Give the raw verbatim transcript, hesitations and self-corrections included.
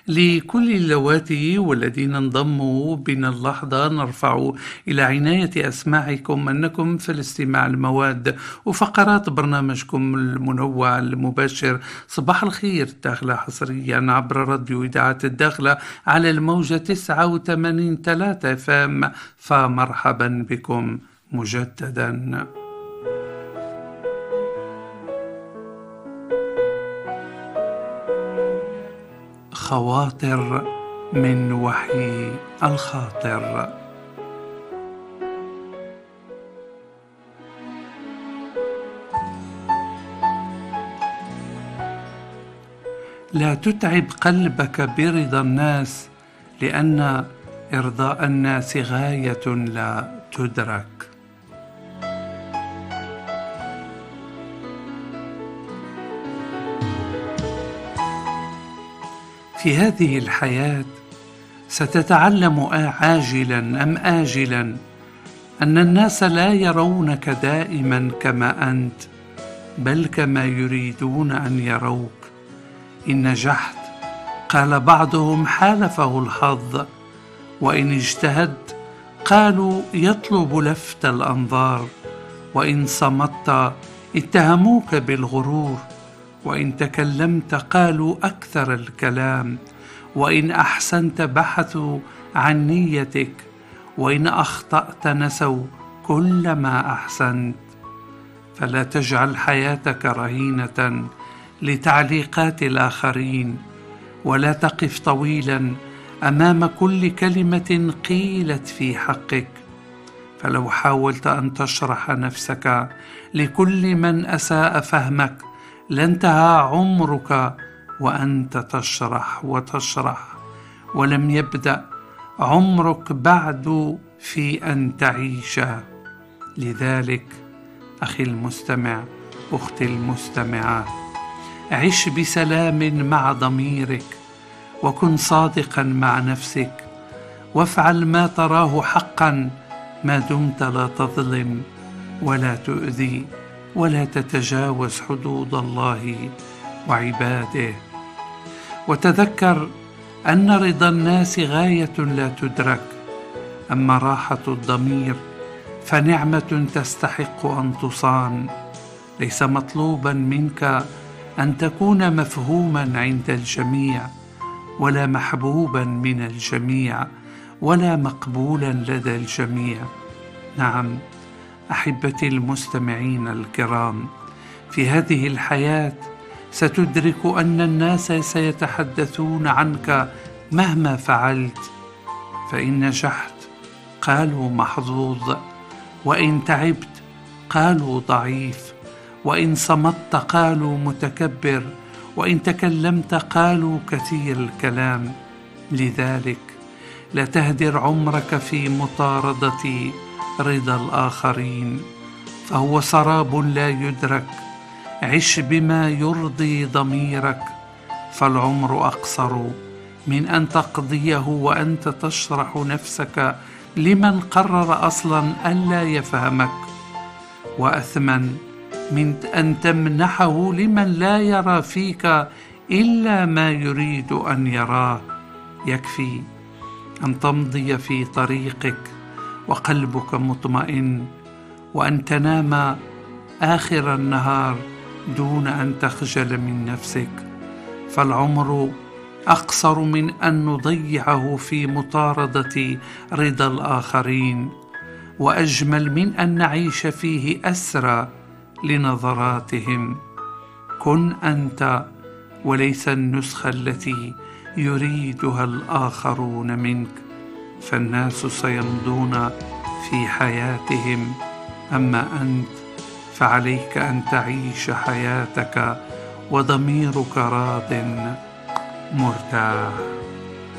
لكل اللواتي والذين انضموا بنا اللحظة نرفع إلى عناية أسماعكم أنكم في الاستماع لمواد وفقرات برنامجكم المنوع المباشر صباح الخير الداخلة، حصريا عبر راديو إذاعة الداخلة على الموجة تسعة وثمانين ثلاثة فام. فمرحبا بكم مجددا. خواطر من وحي الخاطر. لا تتعب قلبك برضا الناس، لأن إرضاء الناس غاية لا تدرك. في هذه الحياة ستتعلم عاجلا أم آجلا أن الناس لا يرونك دائما كما أنت، بل كما يريدون أن يروك. إن نجحت قال بعضهم حالفه الحظ، وإن اجتهدت قالوا يطلب لفت الأنظار، وإن صمت اتهموك بالغرور، وإن تكلمت قالوا أكثر الكلام، وإن أحسنت بحثوا عن نيتك، وإن أخطأت نسوا كل ما أحسنت. فلا تجعل حياتك رهينة لتعليقات الآخرين، ولا تقف طويلا أمام كل كلمة قيلت في حقك. فلو حاولت أن تشرح نفسك لكل من أساء فهمك لانتهى عمرك وأنت تشرح وتشرح، ولم يبدأ عمرك بعد في أن تعيش. لذلك أخي المستمع، أختي المستمعة، عش بسلام مع ضميرك، وكن صادقا مع نفسك، وافعل ما تراه حقا ما دمت لا تظلم ولا تؤذي ولا تتجاوز حدود الله وعباده. وتذكر أن رضا الناس غاية لا تدرك، أما راحة الضمير فنعمة تستحق أن تصان. ليس مطلوبا منك أن تكون مفهوما عند الجميع، ولا محبوبا من الجميع، ولا مقبولا لدى الجميع. نعم أحبتي المستمعين الكرام، في هذه الحياة ستدرك أن الناس سيتحدثون عنك مهما فعلت. فإن نجحت قالوا محظوظ، وإن تعبت قالوا ضعيف، وإن صمت قالوا متكبر، وإن تكلمت قالوا كثير الكلام. لذلك لا تهدر عمرك في مطاردة رضا الآخرين، فهو سراب لا يدرك. عش بما يرضي ضميرك، فالعمر أقصر من أن تقضيه وأنت تشرح نفسك لمن قرر أصلا ألا يفهمك، وأثمن من أن تمنحه لمن لا يرى فيك إلا ما يريد أن يراه. يكفي أن تمضي في طريقك وقلبك مطمئن، وأن تنام آخر النهار دون أن تخجل من نفسك، فالعمر أقصر من أن نضيعه في مطاردة رضا الآخرين، وأجمل من أن نعيش فيه أسرى لنظراتهم. كن أنت وليس النسخة التي يريدها الآخرون منك، فالناس سيمضون في حياتهم، أما أنت فعليك أن تعيش حياتك وضميرك راض مرتاح.